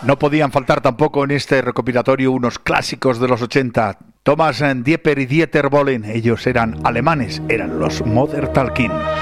No podían faltar tampoco en este recopilatorio unos clásicos de los 80. Thomas Dieper y Dieter Bohlen, ellos eran alemanes, eran los Modern Talking.